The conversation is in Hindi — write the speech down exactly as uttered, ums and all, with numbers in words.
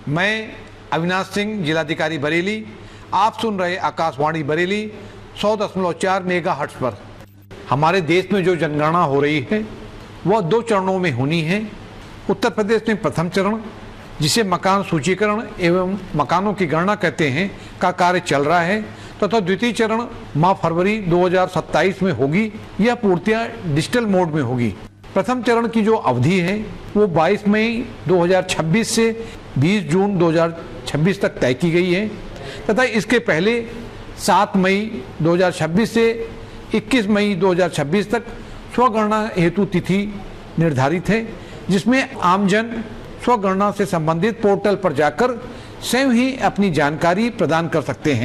मैं अविनाश सिंह, जिलाधिकारी बरेली। आप सुन रहे आकाशवाणी बरेली सौ दशमलव चार मेगा हर्ट्ज पर। हमारे देश में जो जनगणना हो रही है वह दो चरणों में होनी है। उत्तर प्रदेश में प्रथम चरण, जिसे मकान सूचीकरण एवं मकानों की गणना कहते हैं, का कार्य चल रहा है तथा तो द्वितीय चरण माह फरवरी दो हज़ार सत्ताईस में होगी। यह पूर्णतः डिजिटल मोड में होगी। प्रथम चरण की जो अवधि है वो बाईस मई दो हज़ार छब्बीस से बीस जून दो हज़ार छब्बीस तक तय की गई है तथा इसके पहले सात मई दो हज़ार छब्बीस से इक्कीस मई दो हज़ार छब्बीस तक स्वगणना हेतु तिथि निर्धारित है, जिसमें आमजन स्वगणना से संबंधित पोर्टल पर जाकर स्वयं ही अपनी जानकारी प्रदान कर सकते हैं।